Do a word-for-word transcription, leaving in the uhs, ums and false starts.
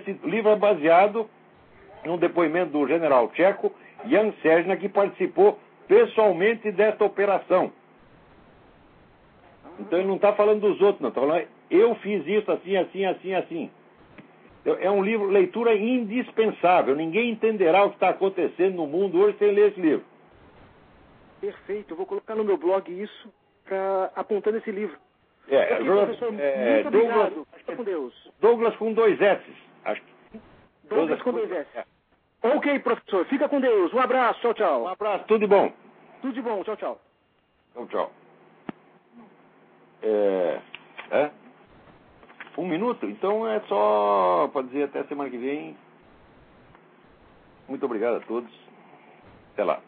esse livro é baseado em um depoimento do general tcheco Jan Sežna, que participou pessoalmente desta operação. Então ele não está falando dos outros, não. Está falando, eu fiz isso assim, assim, assim, assim. É um livro, leitura indispensável. Ninguém entenderá o que está acontecendo no mundo hoje sem ler esse livro. Perfeito. Eu vou colocar no meu blog isso, pra, apontando esse livro. É, okay, Douglas, professor, é, muito Douglas, obrigado. Fica com Deus. Douglas com dois S. Acho que. Douglas com dois S. É. Ok, professor. Fica com Deus. Um abraço. Tchau, tchau. Um abraço. Tudo de bom. Tudo de bom. Tchau, tchau. Tchau, tchau. É... é? Um minuto? Então é só para dizer até semana que vem. Muito obrigado a todos. Até lá.